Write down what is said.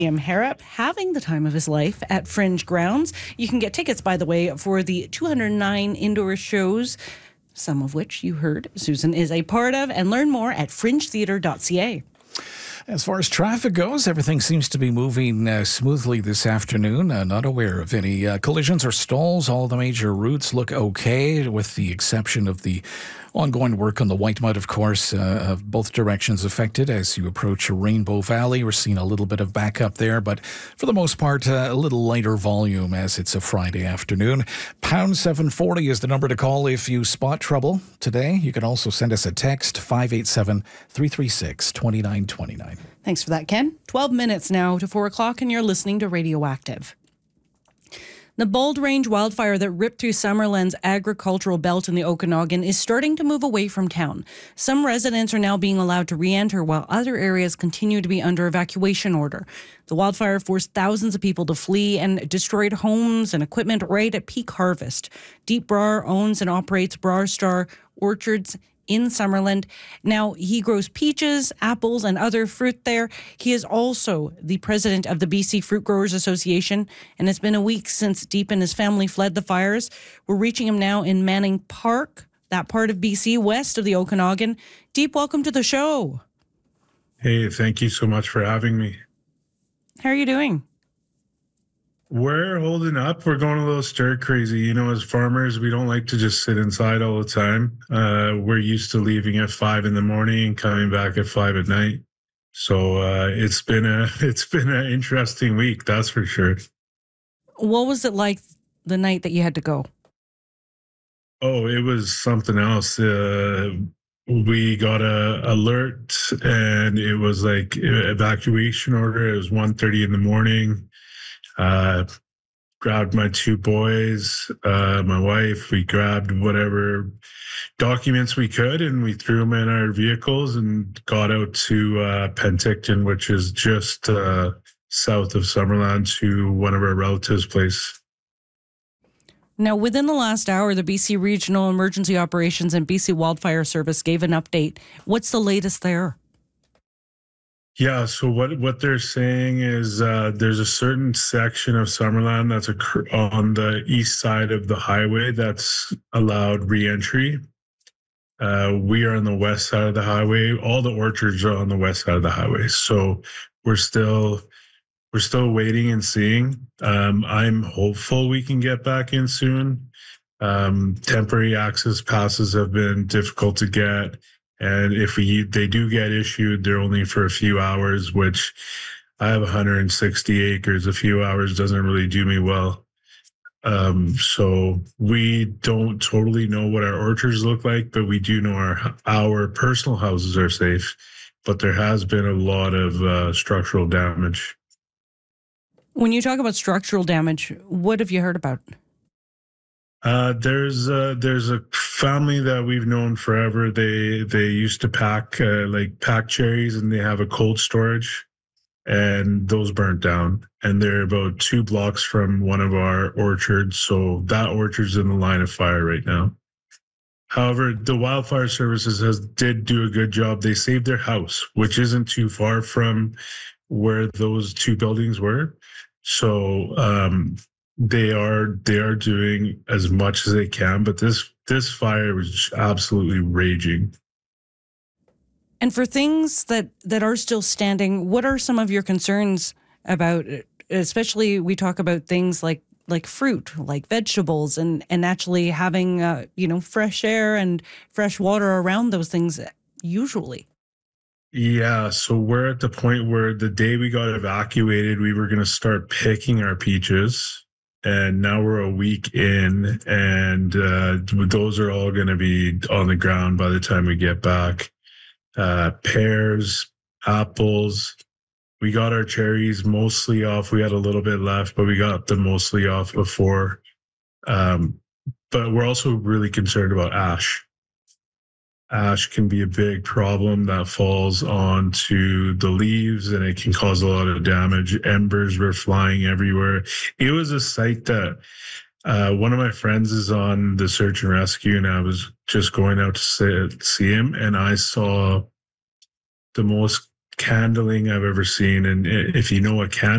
Liam Harrop having the time of his life at Fringe Grounds. You can get tickets, by the way, for the 209 indoor shows, some of which you heard Susan is a part of, and learn more at fringetheatre.ca. As far as traffic goes, everything seems to be moving smoothly this afternoon. Not aware of any collisions or stalls. All the major routes look okay, with the exception of the ongoing work on the Whitemud, of course, of both directions affected as you approach Rainbow Valley. We're seeing a little bit of backup there, but for the most part, a little lighter volume as it's a Friday afternoon. Pound 740 is the number to call if you spot trouble today. You can also send us a text, 587-336-2929. Thanks for that, Ken. 12 minutes now to 4 o'clock, and you're listening to Radioactive. The Bald Range wildfire that ripped through Summerland's agricultural belt in the Okanagan is starting to move away from town. Some residents are now being allowed to re-enter, while other areas continue to be under evacuation order. The wildfire forced thousands of people to flee and destroyed homes and equipment right at peak harvest. Deep Brar owns and operates Brar Star Orchards in Summerland. Now, he grows peaches, apples, and other fruit there. He is also the president of the BC Fruit Growers Association, and it's been a week since Deep and his family fled the fires. We're reaching him now in Manning Park, that part of BC, west of the Okanagan. Deep, welcome to the show. Hey, thank you so much for having me. How are you doing? We're holding up. We're going a little stir crazy. You know, as farmers, we don't like to just sit inside all the time. We're used to leaving at 5 a.m. and coming back at 5 p.m. So it's been an interesting week, that's for sure. What was it like the night that you had to go? Oh, it was something else. We got a alert, and it was like evacuation order. It was 1:30 in the morning. Grabbed my two boys, my wife. We grabbed whatever documents we could, and we threw them in our vehicles and got out to Penticton, which is just south of Summerland, to one of our relatives' place. Now, within the last hour, the BC Regional Emergency Operations and BC Wildfire Service gave an update. What's the latest there? Yeah, so what they're saying is there's a certain section of Summerland that's on the east side of the highway that's allowed re-entry. We are on the west side of the highway. All the orchards are on the west side of the highway. So we're still waiting and seeing. I'm hopeful we can get back in soon. Temporary access passes have been difficult to get. And if they do get issued, they're only for a few hours, which I have 160 acres. A few hours doesn't really do me well. So we don't totally know what our orchards look like, but we do know our personal houses are safe. But there has been a lot of structural damage. When you talk about structural damage, what have you heard about? There's a family that we've known forever. They used to pack cherries, and they have a cold storage, and those burnt down. And they're about 2 blocks from one of our orchards. So that orchard's in the line of fire right now. However, the wildfire services did do a good job. They saved their house, which isn't too far from where those 2 buildings were. So they are doing as much as they can, but this fire was absolutely raging. And for things that are still standing, what are some of your concerns about, especially we talk about things like fruit, like vegetables, and actually having fresh air and fresh water around those things usually? Yeah, so we're at the point where the day we got evacuated, we were going to start picking our peaches. And now we're a week in, and those are all going to be on the ground by the time we get back. Pears, apples. We got our cherries mostly off. We had a little bit left, but we got them mostly off before. But we're also really concerned about ash. Ash can be a big problem that falls onto the leaves, and it can cause a lot of damage. Embers were flying everywhere. It was a site that one of my friends is on the search and rescue, and I was just going out to see him, and I saw the most candling I've ever seen. And if you know what